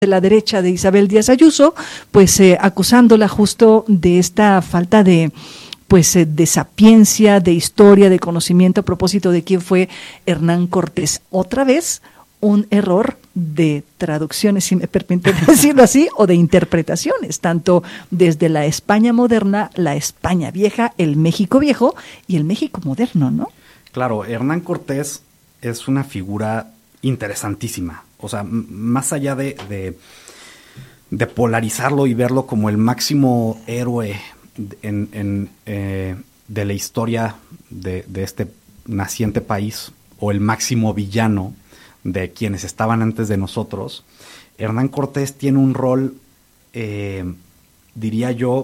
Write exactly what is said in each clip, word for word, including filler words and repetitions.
de la derecha de Isabel Díaz Ayuso, pues eh, acusándola justo de esta falta de pues eh, de sapiencia, de historia, de conocimiento a propósito de quién fue Hernán Cortés. Otra vez, un error de traducciones, si me permiten decirlo así, o de interpretaciones, tanto desde la España moderna, la España vieja, el México viejo y el México moderno, ¿no? Claro, Hernán Cortés es una figura interesantísima. O sea, m- más allá de, de, de polarizarlo y verlo como el máximo héroe en, en, eh, de la historia de, de este naciente país, o el máximo villano de quienes estaban antes de nosotros, Hernán Cortés tiene un rol, eh, diría yo,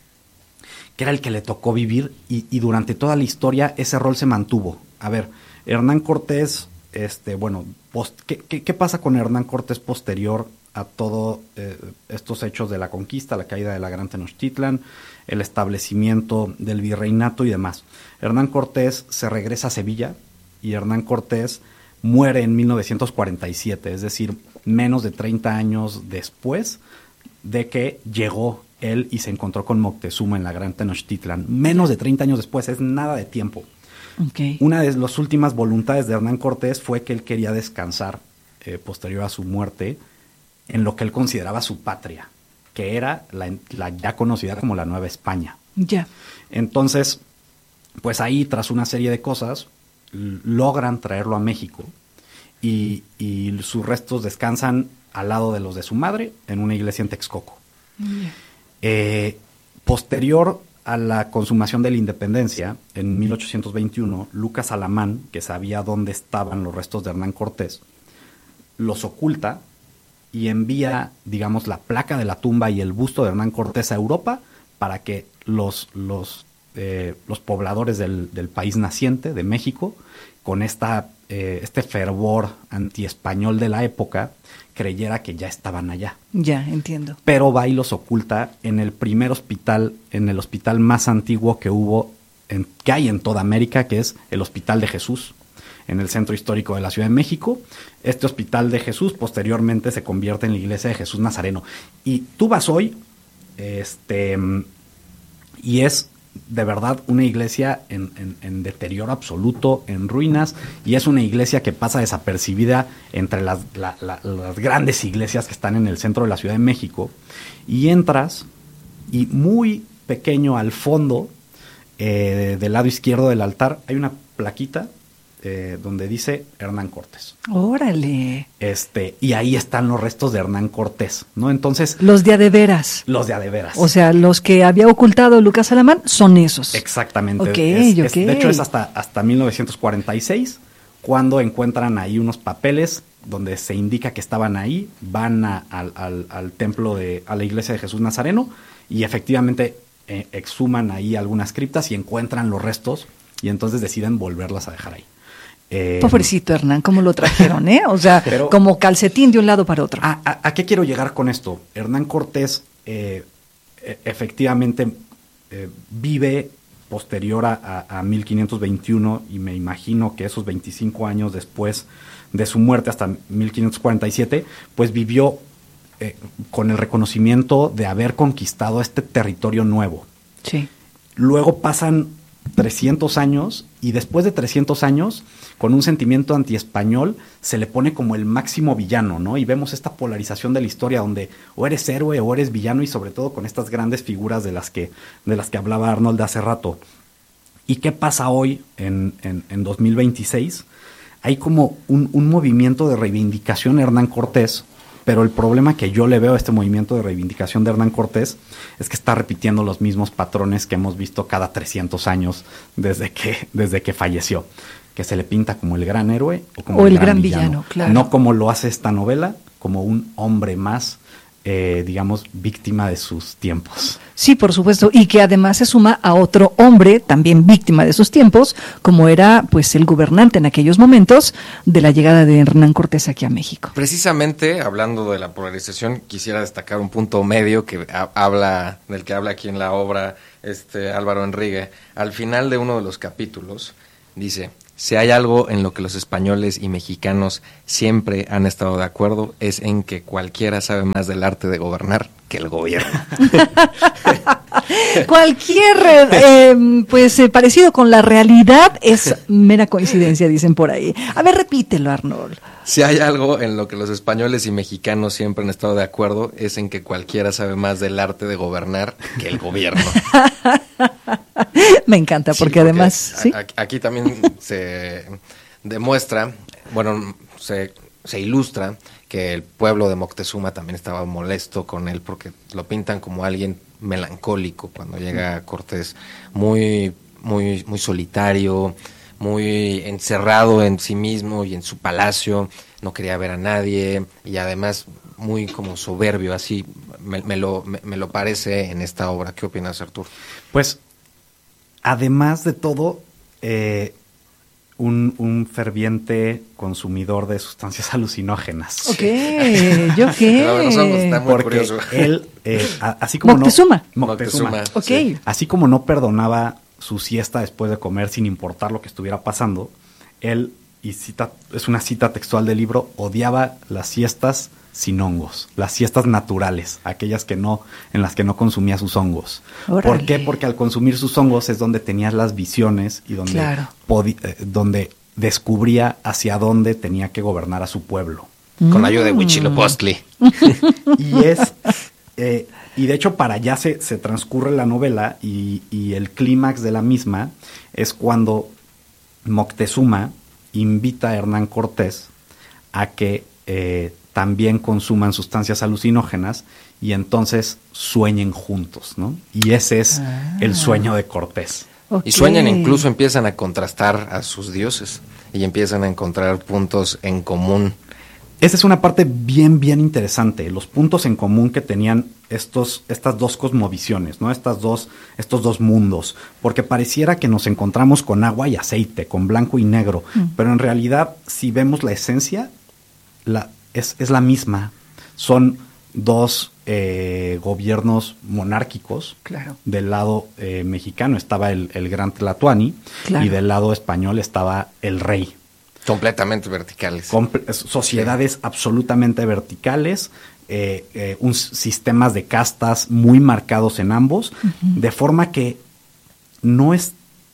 que era el que le tocó vivir, y, y durante toda la historia ese rol se mantuvo. A ver, Hernán Cortés, este, bueno, post, ¿qué, qué, ¿qué pasa con Hernán Cortés posterior a todos eh, estos hechos de la conquista, la caída de la Gran Tenochtitlan, el establecimiento del virreinato y demás? Hernán Cortés se regresa a Sevilla y Hernán Cortés muere en mil novecientos cuarenta y siete, es decir, menos de treinta años después de que llegó él y se encontró con Moctezuma en la Gran Tenochtitlan. Menos de treinta años después, es nada de tiempo. Okay. Una de las últimas voluntades de Hernán Cortés fue que él quería descansar, eh, posterior a su muerte, en lo que él consideraba su patria, que era la, la ya conocida como la Nueva España. Ya. Entonces, pues ahí, tras una serie de cosas, l- logran traerlo a México y, y sus restos descansan al lado de los de su madre en una iglesia en Texcoco. Ya. Eh, posterior a la consumación de la independencia, en mil ochocientos veintiuno, Lucas Alamán, que sabía dónde estaban los restos de Hernán Cortés, los oculta y envía, digamos, la placa de la tumba y el busto de Hernán Cortés a Europa para que los, los, eh, los pobladores del, del país naciente, de México, con esta, eh, este fervor antiespañol de la época, creyera que ya estaban allá. Ya, entiendo. Pero va y los oculta en el primer hospital, en el hospital más antiguo que hubo, en, que hay en toda América, que es el Hospital de Jesús, en el centro histórico de la Ciudad de México. Este Hospital de Jesús posteriormente se convierte en la Iglesia de Jesús Nazareno. Y tú vas hoy, este, y es de verdad una iglesia en, en, en deterioro absoluto, en ruinas, y es una iglesia que pasa desapercibida entre las, la, la, las grandes iglesias que están en el centro de la Ciudad de México, y entras y muy pequeño al fondo, eh, del lado izquierdo del altar, hay una plaquita eh, donde dice Hernán Cortés. Órale. Este, y ahí están los restos de Hernán Cortés, ¿no? Entonces, Los de a de veras. los de a de veras. O sea, los que había ocultado Lucas Alamán son esos. Exactamente. Ok, es, es, ok. de hecho, es hasta, hasta mil novecientos cuarenta y seis, cuando encuentran ahí unos papeles donde se indica que estaban ahí, van a, al, al, al templo de, a la iglesia de Jesús Nazareno, y efectivamente eh, exhuman ahí algunas criptas y encuentran los restos, y entonces deciden volverlas a dejar ahí. Eh, Pobrecito Hernán, ¿cómo lo trajeron, eh? O sea, pero, como calcetín de un lado para otro. ¿A, a, a qué quiero llegar con esto? Hernán Cortés eh, e- efectivamente eh, vive posterior a, a, a mil quinientos veintiuno, y me imagino que esos veinticinco años después de su muerte, hasta mil quinientos cuarenta y siete, pues vivió eh, con el reconocimiento de haber conquistado este territorio nuevo. Sí. Luego pasan trescientos años, y después de trescientos años, con un sentimiento antiespañol, se le pone como el máximo villano, ¿no? Y vemos esta polarización de la historia donde o eres héroe o eres villano, y sobre todo con estas grandes figuras de las que, de las que hablaba Arnold hace rato. ¿Y qué pasa hoy en, en, en dos mil veintiséis? Hay como un, un movimiento de reivindicación de Hernán Cortés, pero el problema que yo le veo a este movimiento de reivindicación de Hernán Cortés es que está repitiendo los mismos patrones que hemos visto cada trescientos años desde que, desde que falleció, que se le pinta como el gran héroe o como O el, el gran, gran villano, villano, claro. No como lo hace esta novela, como un hombre más, eh, digamos, víctima de sus tiempos. Sí, por supuesto, y que además se suma a otro hombre, también víctima de sus tiempos, como era pues el gobernante en aquellos momentos de la llegada de Hernán Cortés aquí a México. Precisamente, hablando de la polarización, quisiera destacar un punto medio que ha- habla, del que habla aquí en la obra este Álvaro Enrique. Al final de uno de los capítulos, dice: Si hay algo en lo que los españoles y mexicanos siempre han estado de acuerdo, es en que cualquiera sabe más del arte de gobernar que el gobierno. Cualquier eh, pues eh, parecido con la realidad es mera coincidencia, dicen por ahí. A ver, repítelo, Arnold. Si hay algo en lo que los españoles y mexicanos siempre han estado de acuerdo, es en que cualquiera sabe más del arte de gobernar que el gobierno. Me encanta, porque, sí, porque además... A, ¿sí? a, aquí también se demuestra, bueno, se, se ilustra que el pueblo de Moctezuma también estaba molesto con él porque lo pintan como alguien melancólico cuando llega Cortés, muy, muy, muy solitario, muy encerrado en sí mismo y en su palacio, no quería ver a nadie y además muy como soberbio, así me, me, lo, me, me lo parece en esta obra. ¿Qué opinas, Arturo? Pues, además de todo, eh, un, un ferviente consumidor de sustancias alucinógenas. Ok, ¿yo qué? Está muy Porque curioso. él, eh, a, así como Moctezuma. no... Moctezuma. Moctezuma. Ok. Sí. Así como no perdonaba su siesta después de comer sin importar lo que estuviera pasando, él, y cita, es una cita textual del libro, odiaba las siestas sin hongos, las siestas naturales, aquellas que no, en las que no consumía sus hongos. Órale. ¿Por qué? Porque al consumir sus hongos es donde tenías las visiones y donde, claro. podi- eh, donde descubría hacia dónde tenía que gobernar a su pueblo. Con ayuda de Huitzilopochtli. Y es... Eh, y de hecho para allá se, se transcurre la novela y, y el clímax de la misma es cuando Moctezuma invita a Hernán Cortés a que eh, también consuman sustancias alucinógenas y entonces sueñen juntos, ¿no? Y ese es ah. el sueño de Cortés. Okay. Y sueñan, incluso empiezan a contrastar a sus dioses y empiezan a encontrar puntos en común. Esa es una parte bien, bien interesante, los puntos en común que tenían estos, estas dos cosmovisiones, ¿no? Estas dos, estos dos mundos, porque pareciera que nos encontramos con agua y aceite, con blanco y negro, mm. pero en realidad, si vemos la esencia, la, es, es la misma. Son dos eh, gobiernos monárquicos. Claro. Del lado eh, mexicano estaba el, el gran Tlatoani, claro. y del lado español estaba el rey. Completamente verticales. Comple- sociedades sí. absolutamente verticales, eh, eh, un sistemas de castas muy marcados en ambos, uh-huh. de forma que no es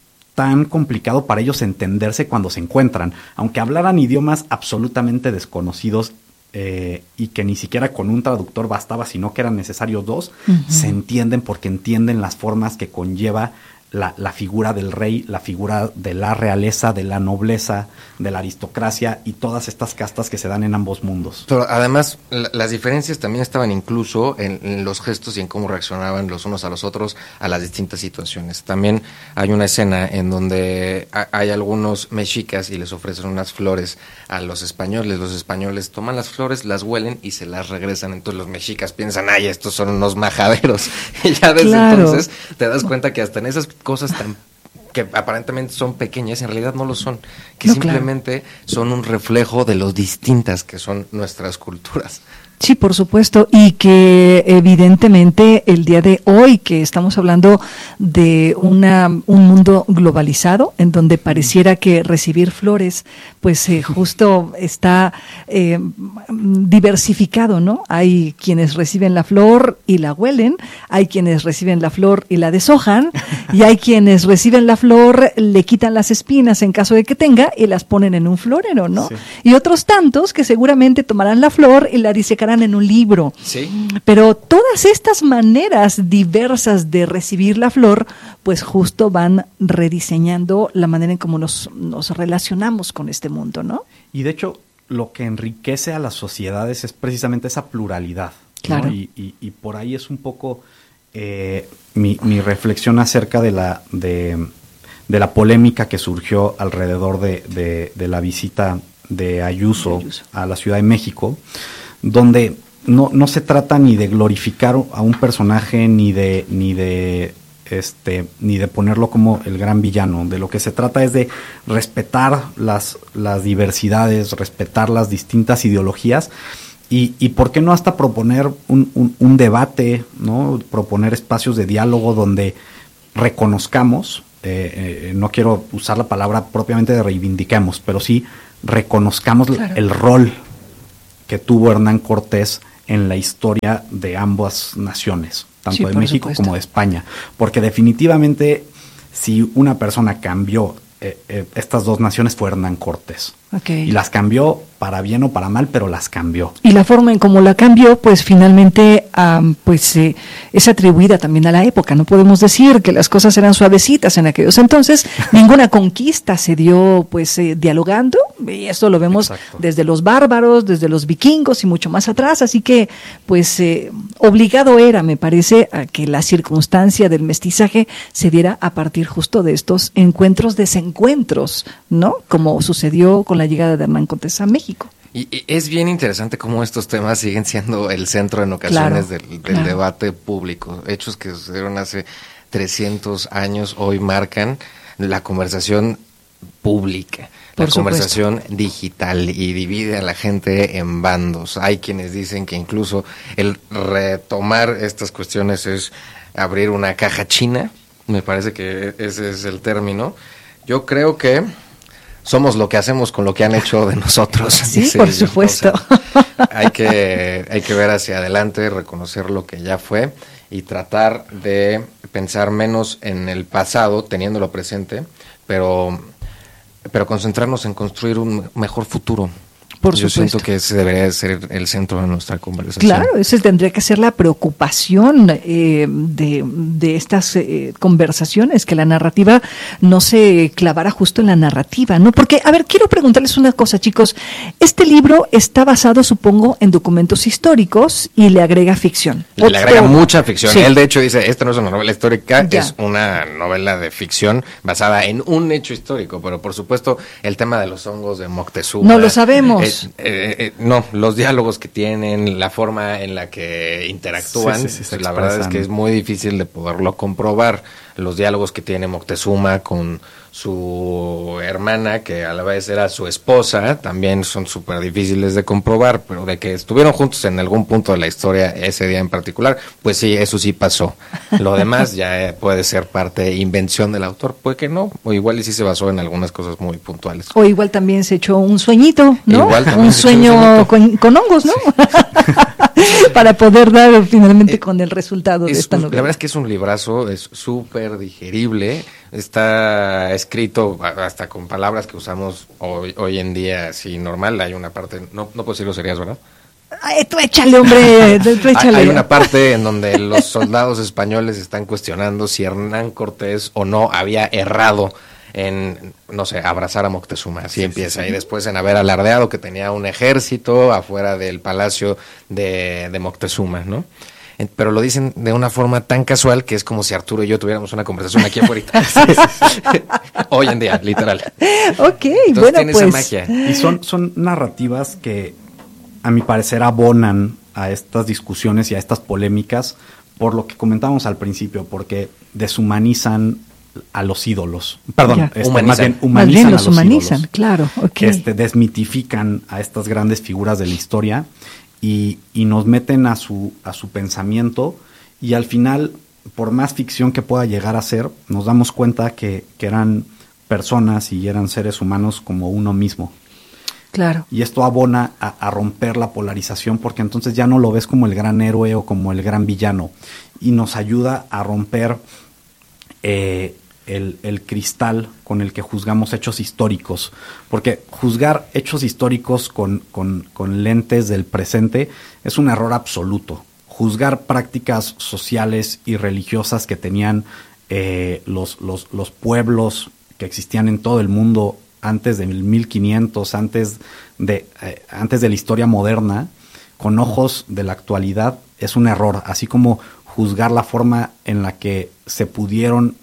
tan complicado para ellos entenderse cuando se encuentran, aunque hablaran idiomas absolutamente desconocidos eh, y que ni siquiera con un traductor bastaba, sino que eran necesarios dos, uh-huh. se entienden porque entienden las formas que conlleva La, la figura del rey, la figura de la realeza, de la nobleza, de la aristocracia y todas estas castas que se dan en ambos mundos. Pero además, la, las diferencias también estaban incluso en, en los gestos y en cómo reaccionaban los unos a los otros a las distintas situaciones. También hay una escena en donde ha, hay algunos mexicas y les ofrecen unas flores a los españoles. Los españoles toman las flores, las huelen y se las regresan. Entonces los mexicas piensan, ay, estos son unos majaderos. Y ya desde claro. entonces te das cuenta que hasta en esas cosas tan que aparentemente son pequeñas, en realidad no lo son, que no, simplemente claro. son un reflejo de lo distintas que son nuestras culturas. Sí, por supuesto, y que evidentemente el día de hoy que estamos hablando de una un mundo globalizado en donde pareciera que recibir flores pues eh, justo está eh, diversificado, ¿no? Hay quienes reciben la flor y la huelen, hay quienes reciben la flor y la deshojan, y hay quienes reciben la flor, le quitan las espinas en caso de que tenga y las ponen en un florero, ¿no? Sí. Y otros tantos que seguramente tomarán la flor y la disecarán en un libro. Sí. Pero todas estas maneras diversas de recibir la flor, pues justo van rediseñando la manera en cómo nos, nos relacionamos con este mundo, ¿no? Y de hecho, lo que enriquece a las sociedades es precisamente esa pluralidad. Claro. ¿no? Y, y, y por ahí es un poco eh, mi, mi reflexión acerca de la, de, de la polémica que surgió alrededor de, de, de la visita de Ayuso, de Ayuso a la Ciudad de México, donde no, no se trata ni de glorificar a un personaje ni de ni de este ni de ponerlo como el gran villano. De lo que se trata es de respetar las, las diversidades, respetar las distintas ideologías y, y por qué no hasta proponer un, un, un debate, ¿no? Proponer espacios de diálogo donde reconozcamos eh, eh, no quiero usar la palabra propiamente de reivindiquemos, pero sí reconozcamos claro. el rol que tuvo Hernán Cortés en la historia de ambas naciones, tanto sí, de México supuesto. como de España, porque definitivamente si una persona cambió eh, eh, estas dos naciones fue Hernán Cortés. Okay. Y las cambió para bien o para mal, pero las cambió. Y la forma en cómo la cambió, pues finalmente um, pues eh, es atribuida también a la época. No podemos decir que las cosas eran suavecitas en aquellos entonces. Ninguna conquista se dio pues eh, dialogando, y esto lo vemos Exacto. desde los bárbaros, desde los vikingos y mucho más atrás. Así que pues eh, obligado era, me parece, a que la circunstancia del mestizaje se diera a partir justo de estos encuentros, desencuentros, ¿no? Como sucedió con la la llegada de Hernán Cortés a México. Y, y es bien interesante cómo estos temas siguen siendo el centro en ocasiones claro, del, del claro. debate público. Hechos que sucedieron hace trescientos años hoy marcan la conversación pública, Por la supuesto. conversación digital, y divide a la gente en bandos. Hay quienes dicen que incluso el retomar estas cuestiones es abrir una caja china. Me parece que ese es el término. Yo creo que somos lo que hacemos con lo que han hecho de nosotros. Sí, por ellos. supuesto. O sea, hay que hay que ver hacia adelante, reconocer lo que ya fue y tratar de pensar menos en el pasado, teniéndolo presente, pero pero concentrarnos en construir un mejor futuro. Por Yo supuesto. siento que ese debería ser el centro de nuestra conversación. Claro, ese tendría que ser la preocupación eh, de, de estas eh, conversaciones, que la narrativa no se clavara justo en la narrativa, ¿no? Porque, a ver, quiero preguntarles una cosa, chicos. Este libro está basado, supongo, en documentos históricos y le agrega ficción. Le, le agrega mucha ficción. Sí. Él, de hecho, dice, esta no es una novela histórica, ya. es una novela de ficción basada en un hecho histórico, pero por supuesto el tema de los hongos de Moctezuma. No lo sabemos. Eh, Eh, eh, no, los diálogos que tienen, la forma en la que interactúan, sí, sí, sí, la verdad es que es muy difícil de poderlo comprobar. Los diálogos que tiene Moctezuma con su hermana, que a la vez era su esposa, también son súper difíciles de comprobar, pero de que estuvieron juntos en algún punto de la historia ese día en particular, pues sí, eso sí pasó. Lo demás ya puede ser parte de invención del autor, puede que no, o igual y sí se basó en algunas cosas muy puntuales. O igual también se echó un sueñito, ¿no? Igual un sueño un con, con hongos, ¿no? Sí. Para poder dar finalmente eh, con el resultado de esta un, novela. La verdad es que es un librazo, es súper digerible, está escrito hasta con palabras que usamos hoy, hoy en día así normal. Hay una parte, no, no puedo decir groserías, ¿verdad? Ay, tú échale, hombre, tú échale. Hay una parte en donde los soldados españoles están cuestionando si Hernán Cortés o no había errado en, no sé, abrazar a Moctezuma, así sí, empieza, sí, sí. Y después en haber alardeado que tenía un ejército afuera del palacio de, de Moctezuma, ¿no? Pero lo dicen de una forma tan casual que es como si Arturo y yo tuviéramos una conversación aquí afuera. Sí, sí, sí. Hoy en día, literal. Ok, entonces, bueno, tiene pues. esa magia. Y son, son narrativas que, a mi parecer, abonan a estas discusiones y a estas polémicas por lo que comentábamos al principio, porque deshumanizan a los ídolos. Perdón, este, más bien humanizan, más bien los a los humanizan, ídolos. Claro, okay. Este, desmitifican a estas grandes figuras de la historia y, y nos meten a su, a su pensamiento, y al final, por más ficción que pueda llegar a ser, nos damos cuenta que, que eran personas y eran seres humanos como uno mismo. Claro. Y esto abona a, a romper la polarización, porque entonces ya no lo ves como el gran héroe o como el gran villano, y nos ayuda a romper eh, el, el cristal con el que juzgamos hechos históricos, porque juzgar hechos históricos con, con, con lentes del presente es un error absoluto. Juzgar prácticas sociales y religiosas que tenían eh, los, los, los pueblos que existían en todo el mundo antes del mil quinientos, antes de, eh, antes de la historia moderna, con ojos de la actualidad, es un error. Así como juzgar la forma en la que se pudieron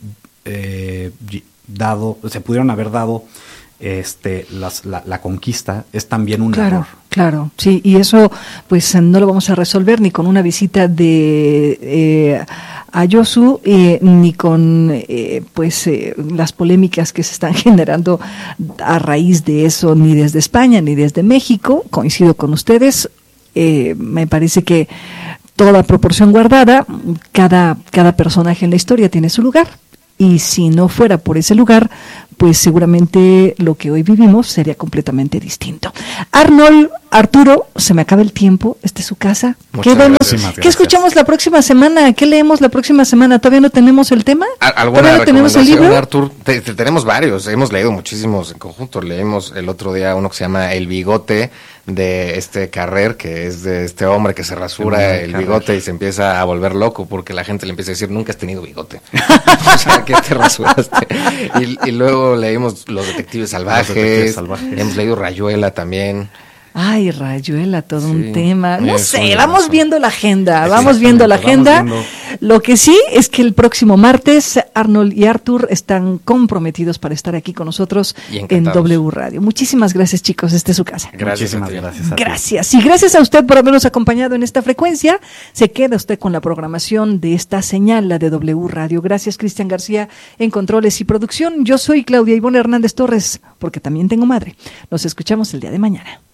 eh, dado, se pudieron haber dado este las, la, la conquista, es también un claro, error. Claro, sí, y eso pues no lo vamos a resolver ni con una visita de eh, a Yosu, eh, ni con eh, pues eh, las polémicas que se están generando a raíz de eso, ni desde España ni desde México. Coincido con ustedes, eh, me parece que toda proporción guardada, cada cada personaje en la historia tiene su lugar. y si no fuera por ese lugar, pues seguramente lo que hoy vivimos sería completamente distinto. Arnold, Arturo, se me acaba el tiempo, esta es su casa. Muchas ¿Qué vemos? gracias. ¿Qué escuchamos la próxima semana? ¿Qué leemos la próxima semana? ¿Todavía no tenemos el tema? ¿Alguna ¿Todavía no tenemos el libro? Artur? Te, te, tenemos varios, hemos leído muchísimos en conjunto. Leímos el otro día uno que se llama El Bigote, de este Carrer, que es de este hombre que se rasura el Carrer. bigote y se empieza a volver loco porque la gente le empieza a decir, nunca has tenido bigote. O sea, ¿qué te rasuraste? Y, y luego leímos Los Detectives Salvajes, Los Detectives Salvajes. Hemos leído Rayuela también. Ay, Rayuela, todo Sí, un tema. No es sé, un vamos abrazo. viendo la agenda, Sí, vamos viendo la exactamente, agenda. vamos Lo que sí es que el próximo martes Arnold y Artur están comprometidos para estar aquí con nosotros Y en encantados. W Radio. Muchísimas gracias, chicos, esta es su casa. Gracias a Muchísimas ti. gracias a ti. Gracias. Y gracias a usted por habernos acompañado en esta frecuencia. Se queda usted con la programación de esta señal, la de W Radio. Gracias, Cristian García, en controles y producción. Yo soy Claudia Ivonne Hernández Torres, porque también tengo madre. Nos escuchamos el día de mañana.